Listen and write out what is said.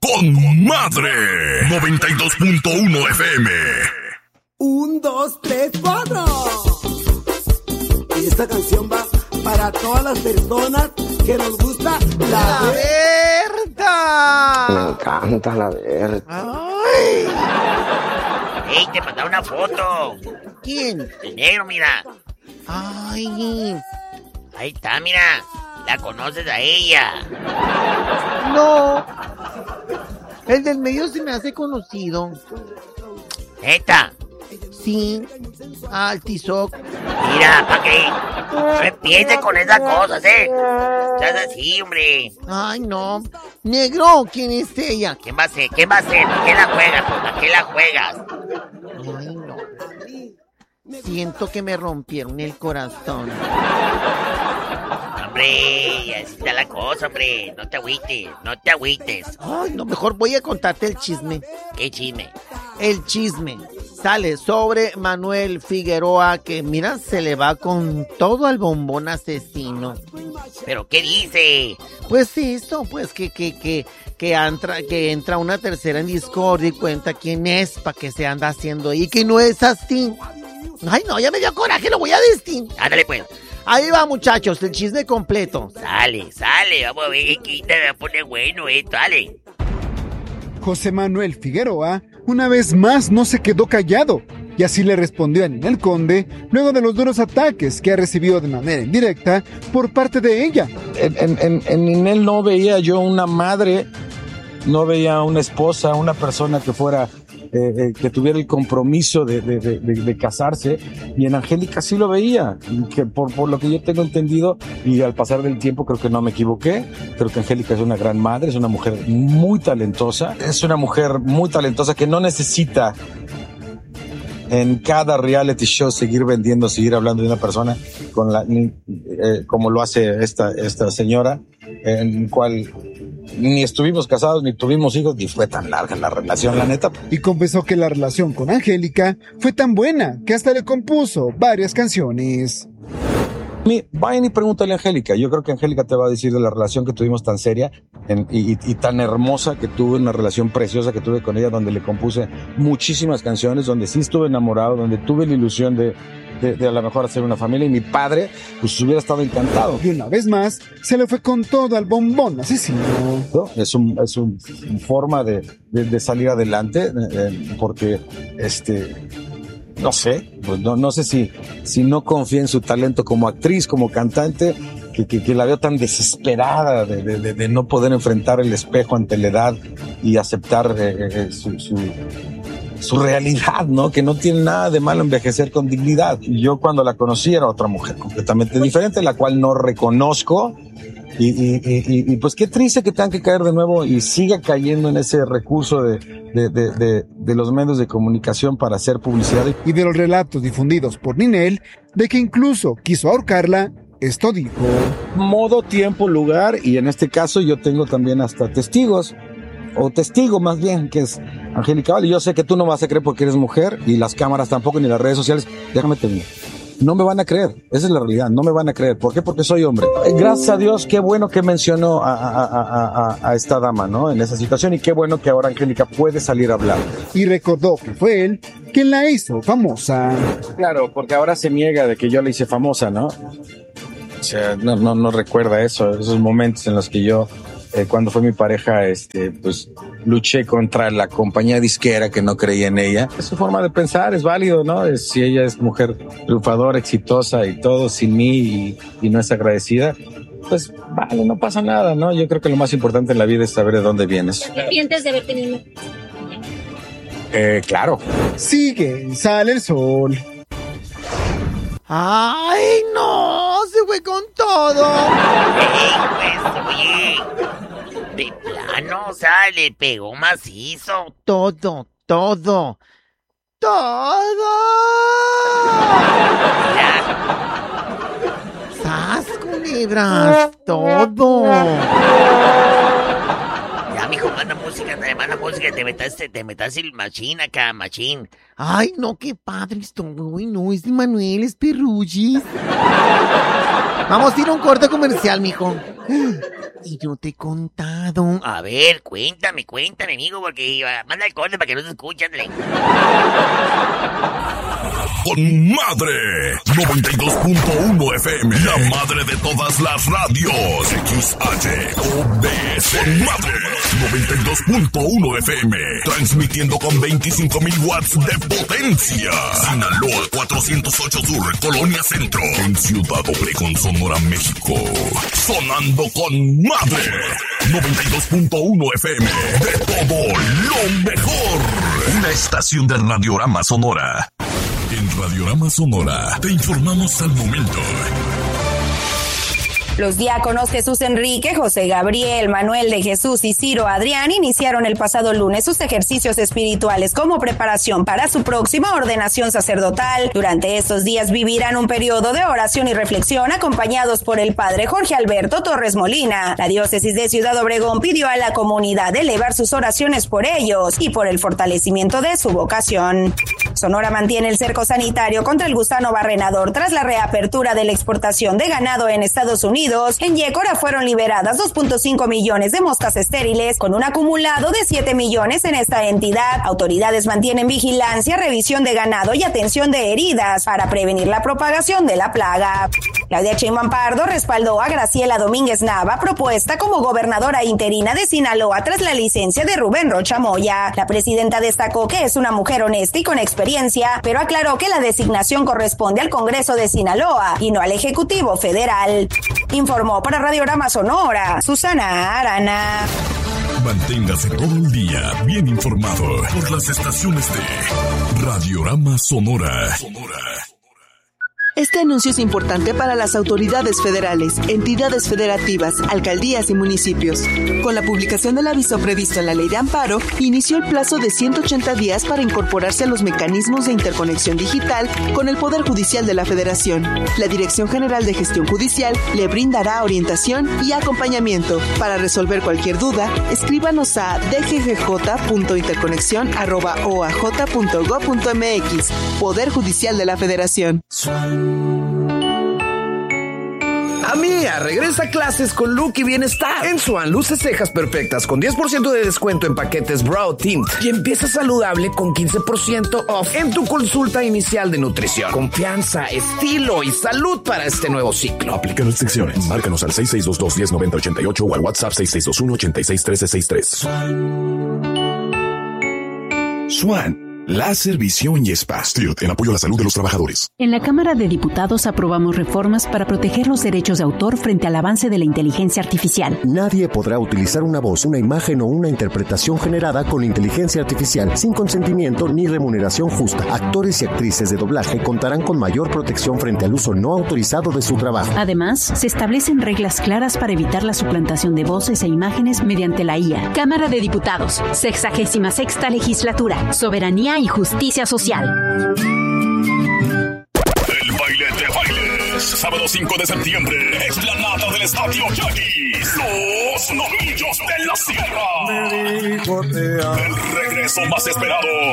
con madre. 92.1 FM. 1, 2, 3, 4. Y esta canción va para todas las personas que nos gusta la Berta. Me encanta la Berta. Ay. ¡Ey, te mandaron una foto! ¿Quién? El negro, mira. Ay. Ahí está, mira. La conoces a ella. No. El del medio se me hace conocido. ¿Neta? Sí. Al Tizoc. Mira, ¿pa' qué? No empieces con esas cosas, Estás así, hombre. Ay, no. Negro, ¿quién es ella? ¿Quién va a ser? ¿Quién va a ser? ¿Para qué la juegas? ¿Para qué la juegas? Ay, no. Siento que me rompieron el corazón. Hombre, así está la cosa, hombre. No te agüites, no te agüites. Ay, no, mejor voy a contarte el chisme. ¿Qué chisme? El chisme sale sobre Manuel Figueroa, que mira, se le va con todo al bombón asesino. ¿Pero qué dice? Pues eso, pues que entra una tercera en Discord y cuenta quién es, para que se anda haciendo ahí, que no es así. Ay, no, ya me dio coraje, lo voy a decir. Ándale, pues. Ahí va, muchachos, el chisme completo. Sale, vamos a ver que te va a poner bueno esto, dale. José Manuel Figueroa una vez más no se quedó callado y así le respondió a Ninel Conde luego de los duros ataques que ha recibido de manera indirecta por parte de ella. En Ninel no veía yo una madre, no veía una esposa, una persona que fuera que tuviera el compromiso de casarse, y en Angélica sí lo veía, que por lo que yo tengo entendido, y al pasar del tiempo creo que no me equivoqué. Creo que Angélica es una gran madre, es una mujer muy talentosa, que no necesita en cada reality show seguir vendiendo, seguir hablando de una persona como lo hace esta señora, en cual ni estuvimos casados, ni tuvimos hijos, ni fue tan larga la relación, la neta. Y confesó que la relación con Angélica fue tan buena que hasta le compuso varias canciones. Vayan y pregúntale a Angélica. Yo creo que Angélica te va a decir de la relación que tuvimos tan seria y tan hermosa que tuve, una relación preciosa que tuve con ella, donde le compuse muchísimas canciones, donde sí estuve enamorado, donde tuve la ilusión de a lo mejor hacer una familia, y mi padre pues hubiera estado encantado. Y una vez más se le fue con todo al bombón asesino. ¿No? Es una forma de salir adelante, porque no sé, pues no sé si no confía en su talento como actriz, como cantante, que la veo tan desesperada de no poder enfrentar el espejo ante la edad y aceptar su realidad, ¿no? Que no tiene nada de malo envejecer con dignidad. Y yo cuando la conocí era otra mujer completamente diferente, la cual no reconozco. Y pues qué triste que tengan que caer de nuevo y siga cayendo en ese recurso de los medios de comunicación para hacer publicidad. Y de los relatos difundidos por Ninel de que incluso quiso ahorcarla, esto dijo: modo, tiempo, lugar, y en este caso yo tengo también hasta testigos, o testigo más bien, que es Angélica Vale. Yo sé que tú no vas a creer porque eres mujer, y las cámaras tampoco, ni las redes sociales. Déjame terminar. No me van a creer, esa es la realidad, no me van a creer. ¿Por qué? Porque soy hombre. Gracias a Dios, qué bueno que mencionó a esta dama, ¿no? En esa situación, y qué bueno que ahora Angélica puede salir a hablar. Y recordó que fue él quien la hizo famosa. Claro, porque ahora se niega de que yo la hice famosa, ¿no? O sea, no recuerda esos momentos en los que yo, cuando fue mi pareja, pues luché contra la compañía disquera que no creía en ella. Es su forma de pensar, es válido, ¿no? Si ella es mujer triunfadora, exitosa y todo sin mí y no es agradecida, pues vale, no pasa nada, ¿no? Yo creo que lo más importante en la vida es saber de dónde vienes. ¿Te arrepientes de haber tenido? Claro. Sigue, sale el sol. ¡Ay, no! ¡Se fue con todo! Oye, de plano, o sea, le pegó macizo. Todo. ¡Sas, culebras! ¡Todo! Ya, mijo, manda música, te metas el machín acá, machín. Ay, no, qué padre esto. Uy, no, es de Manuel, es Perrugis. Vamos a ir a un corte comercial, mijo. Y yo te he contado. A ver, cuéntame, amigo, porque manda el corte para que no se escuche, André. Con madre 92.1 FM, la madre de todas las radios. XHOBC madre 92.1 FM, transmitiendo con 25,000 watts de potencia. Sinaloa 408 Sur, Colonia Centro, en Ciudad Obregón, Sonora, México. Sonando con madre 92.1 FM, de todo lo mejor. Una estación de Radiorama Sonora. En Radiorama Sonora te informamos al momento. Los diáconos Jesús Enrique, José Gabriel, Manuel de Jesús y Ciro Adrián iniciaron el pasado lunes sus ejercicios espirituales como preparación para su próxima ordenación sacerdotal. Durante estos días vivirán un periodo de oración y reflexión acompañados por el padre Jorge Alberto Torres Molina. La diócesis de Ciudad Obregón pidió a la comunidad elevar sus oraciones por ellos y por el fortalecimiento de su vocación. Sonora mantiene el cerco sanitario contra el gusano barrenador tras la reapertura de la exportación de ganado en Estados Unidos. En Yécora fueron liberadas 2.5 millones de moscas estériles, con un acumulado de 7 millones en esta entidad. Autoridades mantienen vigilancia, revisión de ganado y atención de heridas para prevenir la propagación de la plaga. Claudia Sheinbaum Pardo respaldó a Graciela Domínguez Nava, propuesta como gobernadora interina de Sinaloa tras la licencia de Rubén Rocha Moya. La presidenta destacó que es una mujer honesta y con experiencia, pero aclaró que la designación corresponde al Congreso de Sinaloa y no al Ejecutivo Federal. Informó para Radiorama Sonora, Susana Arana. Manténgase todo el día bien informado por las estaciones de Radiorama Sonora. Este anuncio es importante para las autoridades federales, entidades federativas, alcaldías y municipios. Con la publicación del aviso previsto en la Ley de Amparo, inició el plazo de 180 días para incorporarse a los mecanismos de interconexión digital con el Poder Judicial de la Federación. La Dirección General de Gestión Judicial le brindará orientación y acompañamiento. Para resolver cualquier duda, escríbanos a dggj.interconexión@oaj.gov.mx. Poder Judicial de la Federación. Amiga, regresa a clases con look y bienestar. En Swan, luces cejas perfectas con 10% de descuento en paquetes Brow Tint. Y empieza saludable con 15% off en tu consulta inicial de nutrición. Confianza, estilo y salud para este nuevo ciclo. Aplica restricciones. Márcanos al 6622-109088 o al WhatsApp 6621-861363. Swan. Láser, visión y spa. Stirt, en apoyo a la salud de los trabajadores. En la Cámara de Diputados aprobamos reformas para proteger los derechos de autor frente al avance de la inteligencia artificial. Nadie podrá utilizar una voz, una imagen o una interpretación generada con inteligencia artificial sin consentimiento ni remuneración justa. Actores y actrices de doblaje contarán con mayor protección frente al uso no autorizado de su trabajo. Además, se establecen reglas claras para evitar la suplantación de voces e imágenes mediante la IA. Cámara de Diputados, 66ª Legislatura, Soberanía y Justicia Social. El baile de bailes, sábado 5 de septiembre, explanada del Estadio Yaquis, los novillos de la sierra. El regreso más esperado